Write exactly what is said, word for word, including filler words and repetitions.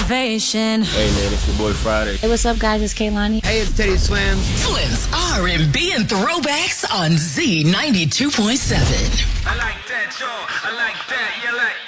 motivation. Hey man, it's your boy Friday. Hey, what's up guys? It's Kaylani. Hey, it's Teddy Swims. Flynn's R and B and throwbacks on Z ninety-two point seven. I like that, y'all. I like that. You like